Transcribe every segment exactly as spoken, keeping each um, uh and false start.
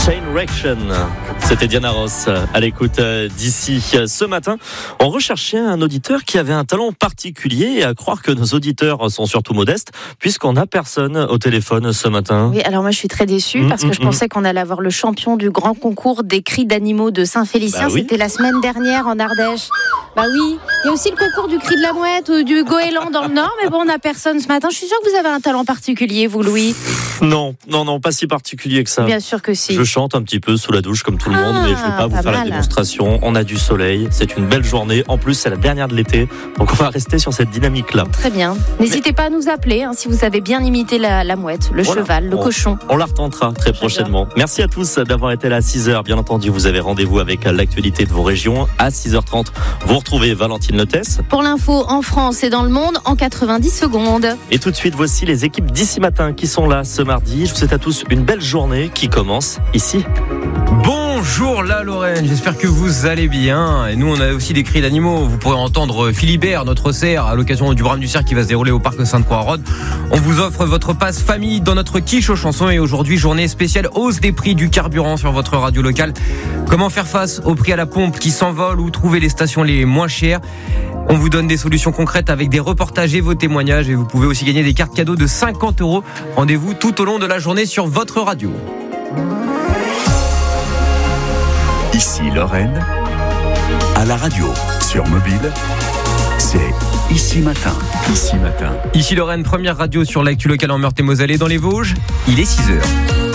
Chain Reaction. C'était Diana Ross à l'écoute d'ici. Ce matin, on recherchait un auditeur qui avait un talent particulier et à croire que nos auditeurs sont surtout modestes puisqu'on n'a personne au téléphone ce matin. Oui, alors moi je suis très déçue mmh, parce que mmh, je pensais qu'on allait avoir le champion du grand concours des cris d'animaux de Saint-Félicien. Bah oui. C'était la semaine dernière en Ardèche. Bah oui, il y a aussi le concours du cri de la mouette ou du goéland dans le Nord, mais bon, on n'a personne ce matin. Je suis sûre que vous avez un talent particulier, vous, Louis. Non, non, non, pas si particulier que ça. Bien sûr que si. Je chante un petit peu sous la douche comme tout le Ah, monde, mais je ne vais pas vous pas faire mal. la démonstration. On a du soleil, c'est une belle journée. En plus, c'est la dernière de l'été, donc on va rester sur cette dynamique-là. Très bien. N'hésitez mais... pas à nous appeler hein, si vous avez bien imité la, la mouette, le voilà. cheval, le on, cochon. On la retentera très prochainement. Merci à tous d'avoir été là à six heures. Bien entendu, vous avez rendez-vous avec l'actualité de vos régions. À six heures trente, vous retrouvez Valentine Lotès. Pour l'info en France et dans le monde en quatre-vingt-dix secondes. Et tout de suite, voici les équipes d'ici matin qui sont là ce mardi. Je vous souhaite à tous une belle journée qui commence ici. Bonjour la Lorraine, j'espère que vous allez bien. Et nous, on a aussi des cris d'animaux. Vous pourrez entendre Philibert, notre cerf, à l'occasion du Brame du Cerf qui va se dérouler au parc Sainte-Croix-Rhodes. On vous offre votre passe famille dans notre quiche aux chansons. Et aujourd'hui, journée spéciale hausse des prix du carburant sur votre radio locale. Comment faire face aux prix à la pompe qui s'envolent ou trouver les stations les moins chères? On vous donne des solutions concrètes avec des reportages et vos témoignages. Et vous pouvez aussi gagner des cartes cadeaux de cinquante euros. Rendez-vous tout au long de la journée sur votre radio. Ici Lorraine, à la radio, sur mobile, c'est Ici Matin. Ici Matin. Ici Lorraine, première radio sur l'actu locale en Meurthe-et-Moselle et dans les Vosges. Il est six heures.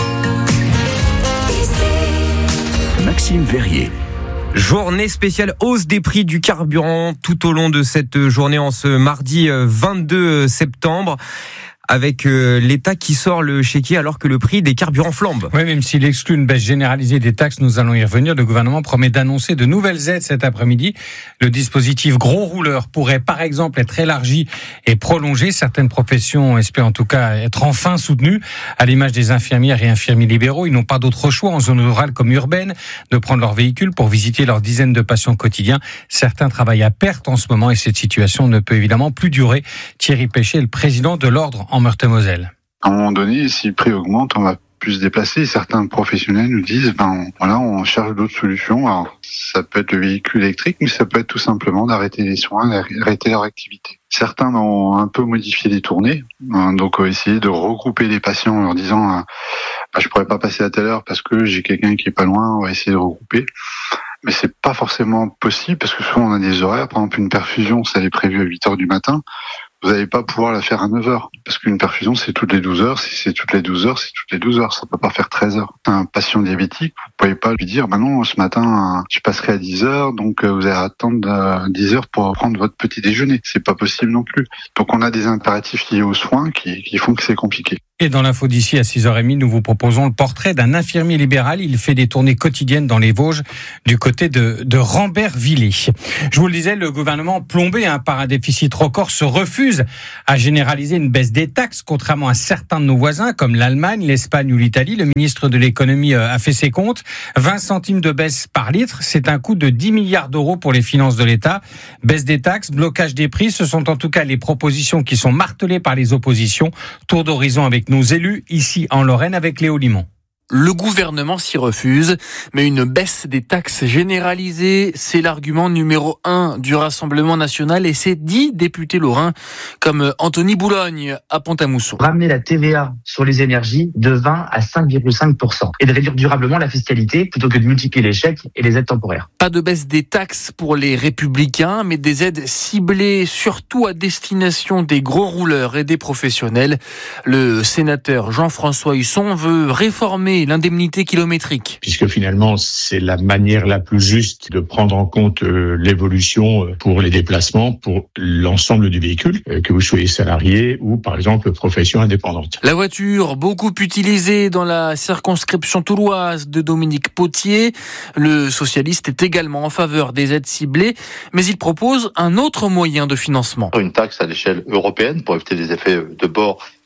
Maxime Verrier. Journée spéciale hausse des prix du carburant tout au long de cette journée en ce mardi vingt-deux septembre. Avec euh, l'État qui sort le chéquier alors que le prix des carburants flambe. Oui, même s'il exclut une baisse généralisée des taxes, nous allons y revenir. Le gouvernement promet d'annoncer de nouvelles aides cet après-midi. Le dispositif gros rouleur pourrait par exemple être élargi et prolongé. Certaines professions espèrent en tout cas être enfin soutenues. À l'image des infirmières et infirmiers libéraux, ils n'ont pas d'autre choix en zone rurale comme urbaine de prendre leur véhicule pour visiter leurs dizaines de patients quotidiens. Certains travaillent à perte en ce moment et cette situation ne peut évidemment plus durer. Thierry Péché est le président de l'Ordre en Meurthe-et-Moselle. À un moment donné, si le prix augmente, on va plus se déplacer. Certains professionnels nous disent, ben voilà, on cherche d'autres solutions. Alors, ça peut être le véhicule électrique, mais ça peut être tout simplement d'arrêter les soins, d'arrêter leur activité. Certains ont un peu modifié les tournées, hein, donc euh, essayer de regrouper les patients en leur disant, euh, bah, je pourrais pas passer à telle heure parce que j'ai quelqu'un qui est pas loin. On va essayer de regrouper. Mais c'est pas forcément possible parce que souvent on a des horaires. Par exemple, une perfusion, ça est prévu à huit heures du matin. Vous n'allez pas pouvoir la faire à neuf heures. Parce qu'une perfusion, c'est toutes les douze heures. Si c'est toutes les douze heures, c'est toutes les douze heures. Ça peut pas faire treize heures. Un patient diabétique, vous pouvez pas lui dire, bah non, ce matin, je passerai à dix heures, donc vous allez attendre dix heures pour prendre votre petit déjeuner. C'est pas possible non plus. Donc on a des impératifs liés aux soins qui, qui font que c'est compliqué. Et dans l'info d'ici à six heures trente, nous vous proposons le portrait d'un infirmier libéral. Il fait des tournées quotidiennes dans les Vosges du côté de, de Rambert-Villers. Je vous le disais, le gouvernement plombé hein, par un déficit record se refuse à généraliser une baisse des taxes, contrairement à certains de nos voisins comme l'Allemagne, l'Espagne ou l'Italie. Le ministre de l'économie a fait ses comptes. vingt centimes de baisse par litre, c'est un coût de dix milliards d'euros pour les finances de l'État. Baisse des taxes, blocage des prix, ce sont en tout cas les propositions qui sont martelées par les oppositions. Tour d'horizon avec nos élus ici en Lorraine avec Léo Limon. Le gouvernement s'y refuse, mais une baisse des taxes généralisées, c'est l'argument numéro un du Rassemblement national et c'est dix députés lorrains comme Anthony Boulogne à Pont-à-Mousson. Ramener la T V A sur les énergies de vingt à cinq virgule cinq pour cent et de réduire durablement la fiscalité plutôt que de multiplier les chèques et les aides temporaires. Pas de baisse des taxes pour les républicains, mais des aides ciblées surtout à destination des gros rouleurs et des professionnels. Le sénateur Jean-François Husson veut réformer l'indemnité kilométrique. Puisque finalement, c'est la manière la plus juste de prendre en compte euh, l'évolution pour les déplacements pour l'ensemble du véhicule, euh, que vous soyez salarié ou par exemple profession indépendante. La voiture, beaucoup utilisée dans la circonscription touloise de Dominique Potier. Le socialiste est également en faveur des aides ciblées, mais il propose un autre moyen de financement. Une taxe à l'échelle européenne pour éviter des effets de bord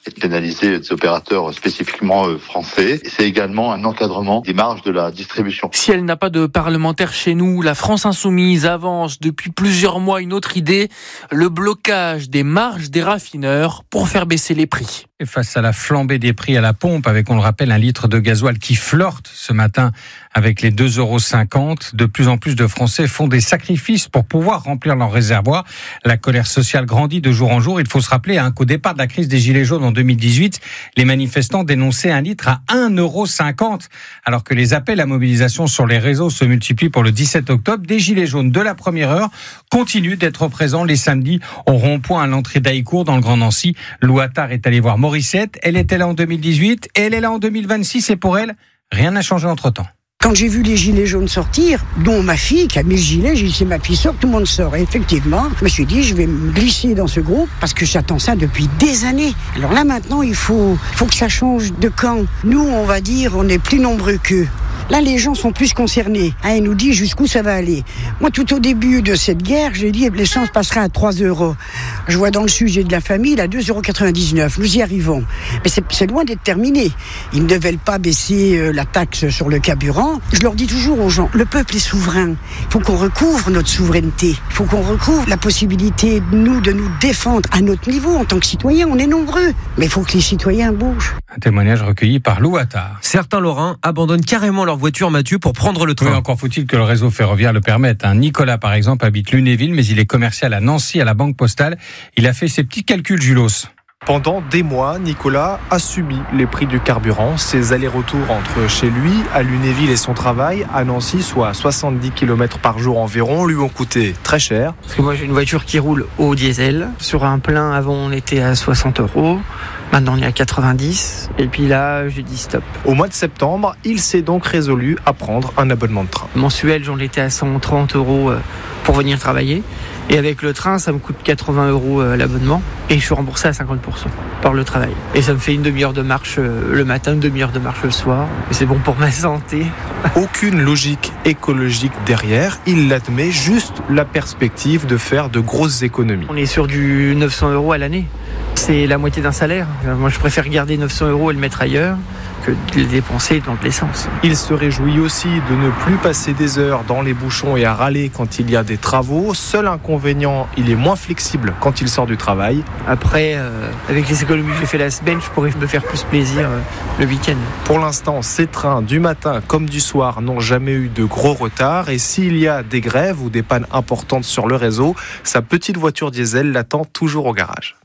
et de pénaliser des opérateurs spécifiquement français. Et c'est également un encadrement des marges de la distribution. Si elle n'a pas de parlementaire chez nous, la France Insoumise avance depuis plusieurs mois une autre idée, le blocage des marges des raffineurs pour faire baisser les prix. Et face à la flambée des prix à la pompe, avec, on le rappelle, un litre de gasoil qui flirte ce matin avec les deux euros cinquante, de plus en plus de Français font des sacrifices pour pouvoir remplir leur réservoir. La colère sociale grandit de jour en jour. Il faut se rappeler hein, qu'au départ de la crise des Gilets jaunes en deux mille dix-huit, les manifestants dénonçaient un litre à un euro cinquante, alors que les appels à mobilisation sur les réseaux se multiplient pour le dix-sept octobre. Des Gilets jaunes de la première heure continuent d'être présents les samedis au rond-point à l'entrée d'Haïcourt dans le Grand Nancy. Lou Attard est allée voir Morissette. Elle était là en deux mille dix-huit et elle est là en deux mille vingt-six et pour elle, rien n'a changé entre-temps. Quand j'ai vu les gilets jaunes sortir, dont ma fille qui a mis le gilet, j'ai dit c'est ma fille sort, tout le monde sort. Et effectivement, je me suis dit je vais me glisser dans ce groupe parce que j'attends ça depuis des années. Alors là maintenant, il faut, faut que ça change de camp. Nous, on va dire, on est plus nombreux qu'eux. Là, les gens sont plus concernés. Hein, ils nous disent jusqu'où ça va aller. Moi, tout au début de cette guerre, j'ai dit l'essence passera à trois euros. Je vois dans le sujet de la famille, à deux euros quatre-vingt-dix-neuf. Nous y arrivons. Mais c'est, c'est loin d'être terminé. Ils ne veulent pas baisser euh, la taxe sur le carburant. Je leur dis toujours aux gens, le peuple est souverain. Il faut qu'on recouvre notre souveraineté. Il faut qu'on recouvre la possibilité, nous, de nous défendre à notre niveau. En tant que citoyens, on est nombreux. Mais il faut que les citoyens bougent. Un témoignage recueilli par Lou Attard. Certains Lorrains abandonnent carrément leur voiture, Mathieu, pour prendre le train. Oui, encore faut-il que le réseau ferroviaire le permette. Un Nicolas, par exemple, habite Lunéville, mais il est commercial à Nancy, à la Banque Postale. Il a fait ses petits calculs, Julos. Pendant des mois, Nicolas a subi les prix du carburant. Ses allers-retours entre chez lui, à Lunéville et son travail, à Nancy, soit soixante-dix kilomètres par jour environ, lui ont coûté très cher. Parce que moi, j'ai une voiture qui roule au diesel. Sur un plein, avant, on était à soixante euros. Maintenant, on est à quatre-vingt-dix. Et puis là, j'ai dit stop. Au mois de septembre, il s'est donc résolu à prendre un abonnement de train. Mensuel, j'en étais à cent trente euros pour venir travailler. Et avec le train, ça me coûte quatre-vingts euros l'abonnement. Et je suis remboursé à cinquante pour cent par le travail. Et ça me fait une demi-heure de marche le matin, une demi-heure de marche le soir. Et c'est bon pour ma santé. Aucune logique écologique derrière. Il l'admet, juste la perspective de faire de grosses économies. On est sur du neuf cents euros à l'année. C'est la moitié d'un salaire. Moi, je préfère garder neuf cents euros et le mettre ailleurs que de les dépenser dans de l'essence. Il se réjouit aussi de ne plus passer des heures dans les bouchons et à râler quand il y a des travaux. Seul inconvénient, il est moins flexible quand il sort du travail. Après, euh, avec les économies que j'ai fait la semaine, je pourrais me faire plus plaisir euh, le week-end. Pour l'instant, ces trains du matin comme du soir n'ont jamais eu de gros retards. Et s'il y a des grèves ou des pannes importantes sur le réseau, sa petite voiture diesel l'attend toujours au garage.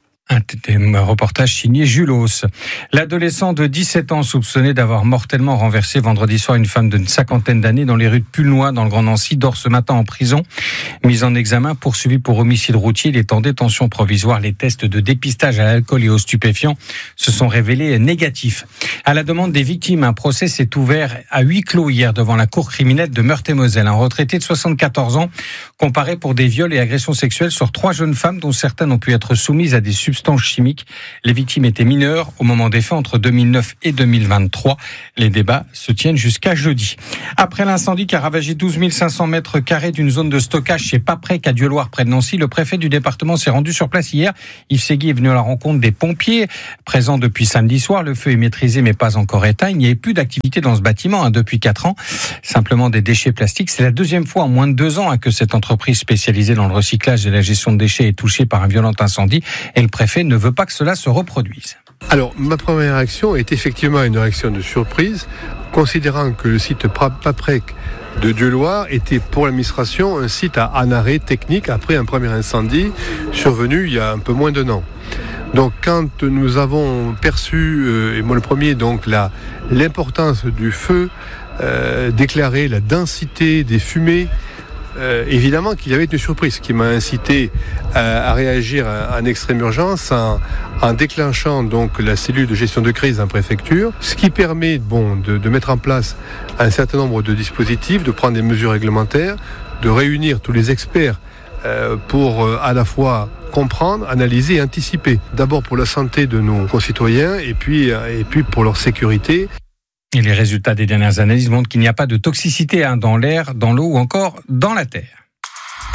Un reportage signé Julos. L'adolescent de dix-sept ans soupçonné d'avoir mortellement renversé vendredi soir une femme d'une cinquantaine d'années dans les rues de Pulnoy dans le Grand Nancy dort ce matin en prison. Mis en examen, poursuivi pour homicide routier, il est en détention provisoire. Les tests de dépistage à l'alcool et aux stupéfiants se sont révélés négatifs. À la demande des victimes, un procès s'est ouvert à huis clos hier devant la cour criminelle de Meurthe-et-Moselle. Un retraité de soixante-quatorze ans comparé pour des viols et agressions sexuelles sur trois jeunes femmes dont certaines ont pu être soumises à des substances chimiques. Les victimes étaient mineures au moment des faits entre deux mille neuf et deux mille vingt-trois. Les débats se tiennent jusqu'à jeudi. Après l'incendie qui a ravagé douze mille cinq cents mètres carrés d'une zone de stockage chez Paprec à Dieuloir près de Nancy, le préfet du département s'est rendu sur place hier. Yves Segui est venu à la rencontre des pompiers présents depuis samedi soir. Le feu est maîtrisé mais pas encore éteint. Il n'y avait plus d'activité dans ce bâtiment hein, depuis quatre ans. Simplement des déchets plastiques. C'est la deuxième fois en moins de deux ans hein, que cette entreprise spécialisée dans le recyclage et la gestion de déchets est touchée par un violent incendie. Et le préfet ne veut pas que cela se reproduise. Alors, ma première réaction est effectivement une réaction de surprise, considérant que le site Paprec de Dieuloir était pour l'administration un site à en arrêt technique après un premier incendie survenu il y a un peu moins d'un an. Donc quand nous avons perçu, euh, et moi le premier, donc la, l'importance du feu, euh, déclaré la densité des fumées, Euh, évidemment qu'il y avait une surprise qui m'a incité à, à réagir en extrême urgence en, en déclenchant donc la cellule de gestion de crise en préfecture, ce qui permet bon, de, de mettre en place un certain nombre de dispositifs, de prendre des mesures réglementaires, de réunir tous les experts euh, pour euh, à la fois comprendre, analyser et anticiper. D'abord pour la santé de nos concitoyens et puis, et puis pour leur sécurité. Et les résultats des dernières analyses montrent qu'il n'y a pas de toxicité hein, dans l'air, dans l'eau ou encore dans la terre.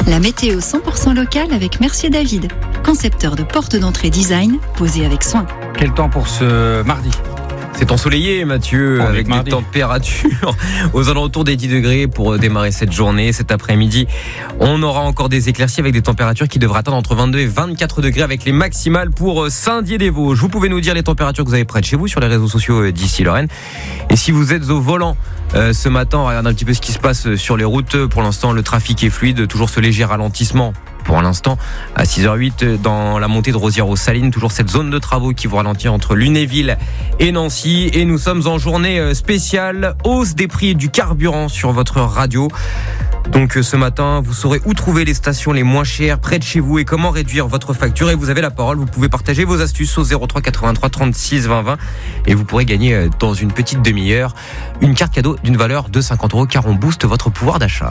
La météo cent pour cent locale avec Mercier David, concepteur de portes d'entrée design posées avec soin. Quel temps pour ce mardi ? C'est ensoleillé, Mathieu, Bon, avec des températures aux alentours des dix degrés pour démarrer cette journée. Cet après-midi, on aura encore des éclaircies avec des températures qui devraient atteindre entre vingt-deux et vingt-quatre degrés avec les maximales pour Saint-Dié-des-Vosges. Vous pouvez nous dire les températures que vous avez près de chez vous sur les réseaux sociaux d'ici Lorraine. Et si vous êtes au volant euh, ce matin, regardez un petit peu ce qui se passe sur les routes. Pour l'instant, le trafic est fluide, toujours ce léger ralentissement. Pour l'instant, à six heures huit, dans la montée de Rosières-aux-Salines, toujours cette zone de travaux qui vous ralentit entre Lunéville et Nancy. Et nous sommes en journée spéciale, hausse des prix du carburant sur votre radio. Donc ce matin, vous saurez où trouver les stations les moins chères près de chez vous et comment réduire votre facture. Et vous avez la parole, vous pouvez partager vos astuces au zéro trois quatre-vingt-trois trente-six vingt vingt. Et vous pourrez gagner dans une petite demi-heure une carte cadeau d'une valeur de cinquante euros car on booste votre pouvoir d'achat.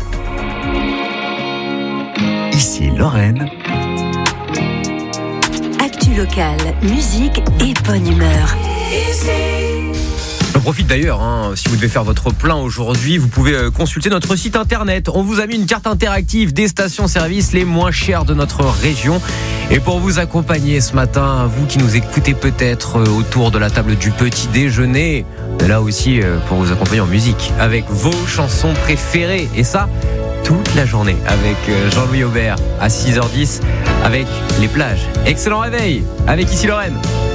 Ici Lorraine. Actu locale, musique et bonne humeur. J'en profite d'ailleurs, hein, si vous devez faire votre plein aujourd'hui, vous pouvez consulter notre site internet. On vous a mis une carte interactive des stations-service les moins chères de notre région. Et pour vous accompagner ce matin, vous qui nous écoutez peut-être autour de la table du petit déjeuner, là aussi pour vous accompagner en musique avec vos chansons préférées. Et ça, toute la journée avec Jean-Louis Aubert à six heures dix avec Les Plages. Excellent réveil avec Ici Lorraine.